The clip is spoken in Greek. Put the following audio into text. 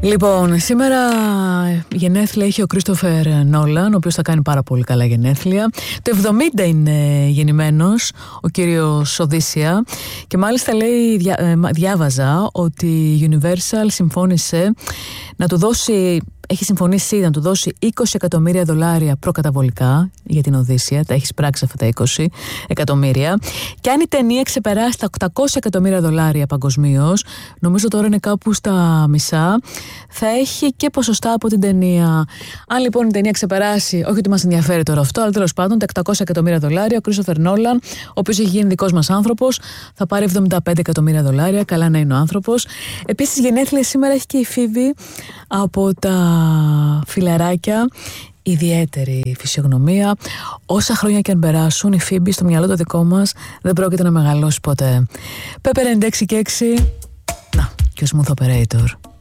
Λοιπόν, σήμερα γενέθλια έχει ο Κρίστοφερ Νόλαν, ο οποίος θα κάνει πάρα πολύ καλά γενέθλια. Το 70 είναι γεννημένος ο κύριος Οδύσσια και μάλιστα λέει, διάβαζα ότι η Universal συμφώνησε να του δώσει... Έχει συμφωνήσει να του δώσει $20 εκατομμύρια προκαταβολικά για την Οδύσσια. Τα έχει πράξει αυτά τα 20 εκατομμύρια. Και αν η ταινία ξεπεράσει τα $800 εκατομμύρια παγκοσμίως, νομίζω τώρα είναι κάπου στα μισά, θα έχει και ποσοστά από την ταινία. Αν λοιπόν η ταινία ξεπεράσει, όχι ότι μας ενδιαφέρει τώρα αυτό, αλλά τέλος πάντων τα $800 εκατομμύρια, ο Κρίστοφερ Νόλαν, ο οποίος έχει γίνει δικός μας άνθρωπος, θα πάρει $75 εκατομμύρια. Καλά να είναι ο άνθρωπος. Επίσης, γενέθλια σήμερα έχει και η Φίβη από τα φιλαράκια, ιδιαίτερη φυσιογνωμία. Όσα χρόνια και αν περάσουν, η Φίμπη στο μυαλό το δικό μας δεν πρόκειται να μεγαλώσει ποτέ. Pepper 96 και 6. Να, και ο Smooth Operator.